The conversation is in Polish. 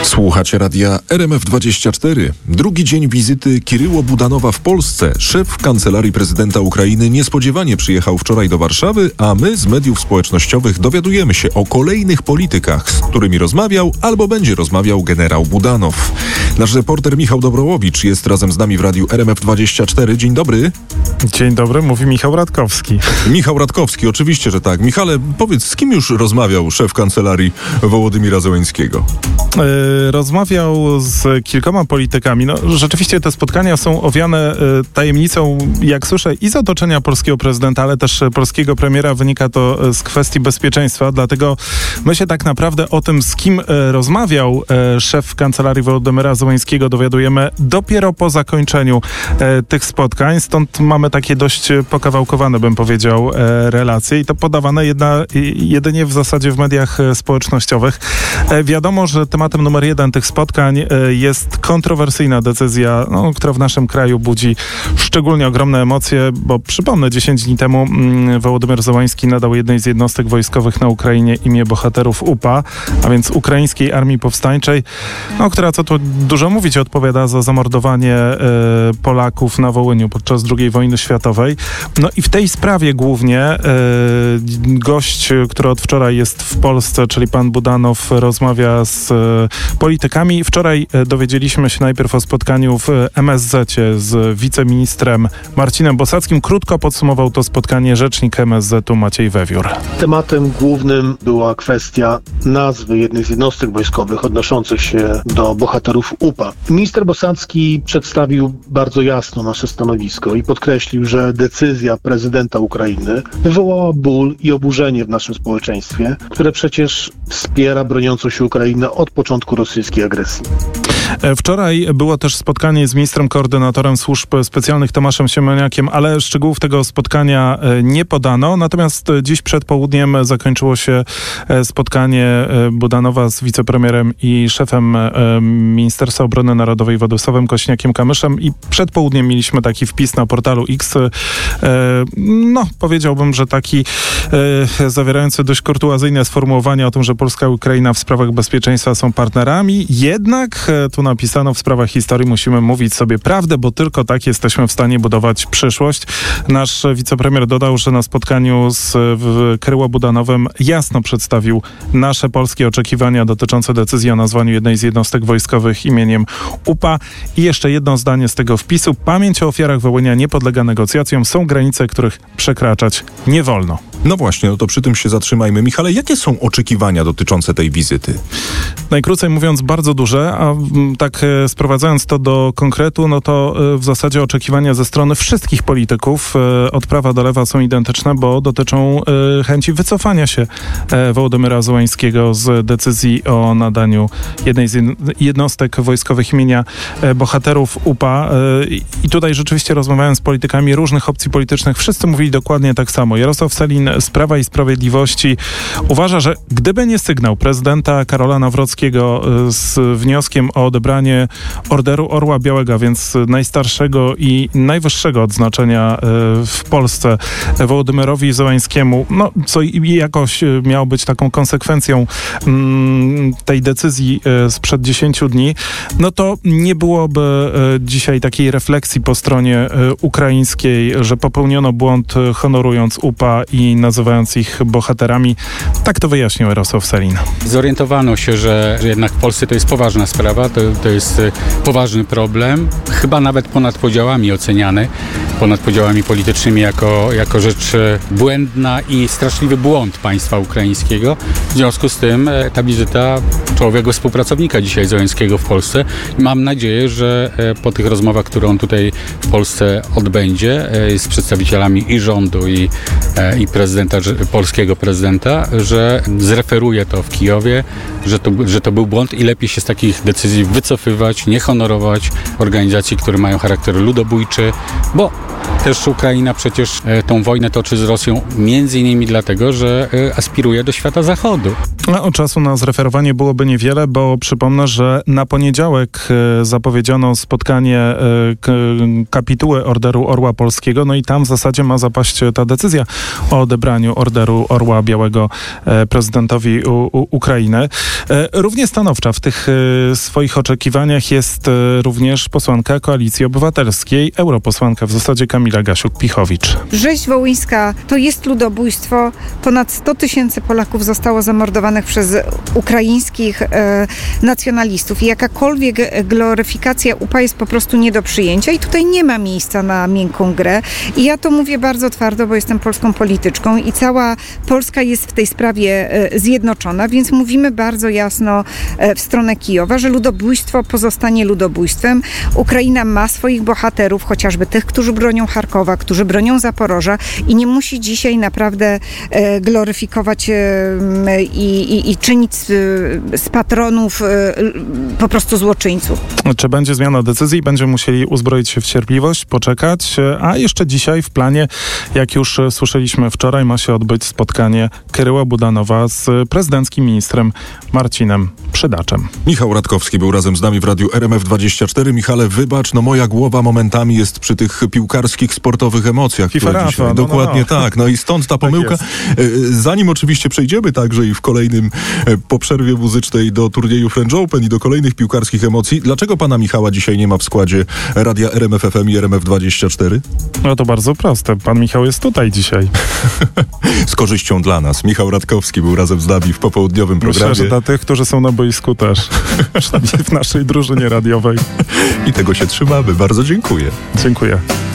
Słuchacie radia RMF24. Drugi dzień wizyty Kiryło Budanowa w Polsce. Szef Kancelarii Prezydenta Ukrainy niespodziewanie przyjechał wczoraj do Warszawy, a my z mediów społecznościowych dowiadujemy się o kolejnych politykach, z którymi rozmawiał albo będzie rozmawiał generał Budanow. Nasz reporter Michał Dobrołowicz jest razem z nami w radiu RMF24. Dzień dobry. Dzień dobry, mówi Michał Radkowski. Michał Radkowski, oczywiście, że tak. Michale, powiedz, z kim już rozmawiał szef Kancelarii Wołodymyra Zełenskiego? Rozmawiał z kilkoma politykami. No, rzeczywiście te spotkania są owiane tajemnicą, jak słyszę, i z otoczenia polskiego prezydenta, ale też polskiego premiera. Wynika to z kwestii bezpieczeństwa, dlatego my się tak naprawdę o tym, z kim rozmawiał szef Kancelarii Wołodymyra Zełenskiego, dowiadujemy dopiero po zakończeniu tych spotkań. Stąd mamy takie dość pokawałkowane, bym powiedział, relacje i to podawane jedynie w zasadzie w mediach społecznościowych. Wiadomo, że tematem numer jeden tych spotkań jest kontrowersyjna decyzja, która w naszym kraju budzi szczególnie ogromne emocje, bo przypomnę, 10 dni temu Wołodymyr Zełenski nadał jednej z jednostek wojskowych na Ukrainie imię bohaterów UPA, a więc Ukraińskiej Armii Powstańczej, która, co tu dużo mówić, odpowiada za zamordowanie Polaków na Wołyniu podczas II wojny światowej. No i w tej sprawie głównie gość, który od wczoraj jest w Polsce, czyli pan Budanow, rozmawia z politykami. Wczoraj dowiedzieliśmy się najpierw o spotkaniu w MSZ-cie z wiceministrem Marcinem Bosackim. Krótko podsumował to spotkanie rzecznik MSZ-u Maciej Wewiór. Tematem głównym była kwestia nazwy jednej z jednostek wojskowych odnoszących się do bohaterów UPA. Minister Bosacki przedstawił bardzo jasno nasze stanowisko i podkreślił, że decyzja prezydenta Ukrainy wywołała ból i oburzenie w naszym społeczeństwie, które przecież wspiera broniącą się Ukrainę od początku rosyjskiej agresji. Wczoraj było też spotkanie z ministrem koordynatorem służb specjalnych Tomaszem Siemoniakiem, ale szczegółów tego spotkania nie podano. Natomiast dziś przed południem zakończyło się spotkanie Budanowa z wicepremierem i szefem Ministerstwa Obrony Narodowej Władysławem Kośniakiem-Kamyszem i przed południem mieliśmy taki wpis na portalu X. Powiedziałbym, że taki zawierający dość kurtuazyjne sformułowanie o tym, że Polska i Ukraina w sprawach bezpieczeństwa są partnerami. Jednak tu napisano, w sprawach historii musimy mówić sobie prawdę, bo tylko tak jesteśmy w stanie budować przyszłość. Nasz wicepremier dodał, że na spotkaniu z Kiryło Budanowem jasno przedstawił nasze polskie oczekiwania dotyczące decyzji o nazwaniu jednej z jednostek wojskowych imieniem UPA. I jeszcze jedno zdanie z tego wpisu. Pamięć o ofiarach Wołynia nie podlega negocjacjom. Są granice, których przekraczać nie wolno. No właśnie, to przy tym się zatrzymajmy. Michale, jakie są oczekiwania dotyczące tej wizyty? Najkrócej mówiąc, bardzo duże, a tak sprowadzając to do konkretu, to w zasadzie oczekiwania ze strony wszystkich polityków od prawa do lewa są identyczne, bo dotyczą chęci wycofania się Wołodymyra Zełenskiego z decyzji o nadaniu jednej z jednostek wojskowych imienia bohaterów UPA. I tutaj rzeczywiście rozmawiałem z politykami różnych opcji politycznych. Wszyscy mówili dokładnie tak samo. Jarosław Sellin z Prawa i Sprawiedliwości uważa, że gdyby nie sygnał prezydenta Karola Nawrockiego z wnioskiem o odebranie Orderu Orła Białego, więc najstarszego i najwyższego odznaczenia w Polsce, Wołodymyrowi Zełenskiemu, co jakoś miało być taką konsekwencją tej decyzji sprzed 10 dni, to nie byłoby dzisiaj takiej refleksji po stronie ukraińskiej, że popełniono błąd, honorując UPA i nazywając ich bohaterami. Tak to wyjaśnił Jarosław Sellin. Zorientowano się, że jednak w Polsce to jest poważna sprawa, to jest poważny problem, chyba nawet ponad podziałami oceniany, ponad podziałami politycznymi jako rzecz błędna i straszliwy błąd państwa ukraińskiego. W związku z tym ta wizyta czołowego współpracownika dzisiaj Zełenskiego w Polsce. Mam nadzieję, że po tych rozmowach, które on tutaj w Polsce odbędzie z przedstawicielami i rządu i prezydenta, polskiego prezydenta, że zreferuje to w Kijowie, że to był błąd i lepiej się z takich decyzji wycofywać, nie honorować organizacji, które mają charakter ludobójczy, bo też Ukraina przecież tą wojnę toczy z Rosją między innymi dlatego, że aspiruje do świata zachodu. O czasu na zreferowanie byłoby niewiele, bo przypomnę, że na poniedziałek zapowiedziano spotkanie kapituły Orderu Orła Polskiego, i tam w zasadzie ma zapaść ta decyzja o odebraniu Orderu Orła Białego prezydentowi Ukrainy. Równie stanowcza w tych swoich oczekiwaniach jest również posłanka Koalicji Obywatelskiej, europosłanka w zasadzie Kamila Gasiuk-Pihowicz. Rzeź wołyńska to jest ludobójstwo. Ponad 100 tysięcy Polaków zostało zamordowanych przez ukraińskich nacjonalistów i jakakolwiek gloryfikacja UPA jest po prostu nie do przyjęcia i tutaj nie ma miejsca na miękką grę. I ja to mówię bardzo twardo, bo jestem polską polityczką i cała Polska jest w tej sprawie zjednoczona, więc mówimy bardzo jasno w stronę Kijowa, że ludobójstwo pozostanie ludobójstwem. Ukraina ma swoich bohaterów, chociażby tych, którzy bronią Charkowa, którzy bronią Zaporoża i nie musi dzisiaj naprawdę gloryfikować i czynić z patronów po prostu złoczyńców. Czy będzie zmiana decyzji? Będziemy musieli uzbroić się w cierpliwość, poczekać, a jeszcze dzisiaj w planie, jak już słyszeliśmy wczoraj, ma się odbyć spotkanie Kiryła Budanowa z prezydenckim ministrem Marcinem Przydaczem. Michał Radkowski był razem z nami w radiu RMF24. Michale, wybacz, moja głowa momentami jest przy tych piłkarskich, sportowych emocjach, które dzisiaj... Dokładnie tak. No i stąd ta pomyłka. Zanim oczywiście przejdziemy także i w kolejnym po przerwie muzycznej do turnieju French Open i do kolejnych piłkarskich emocji, dlaczego pana Michała dzisiaj nie ma w składzie radia RMF FM i RMF24? No to bardzo proste. Pan Michał jest tutaj dzisiaj. Z korzyścią dla nas. Michał Radkowski był razem z nami w popołudniowym programie. Myślę, że dla tych, którzy są na boisku też. Przynajmniej w naszej drużynie radiowej. I tego się trzymamy. Bardzo dziękuję. Dziękuję.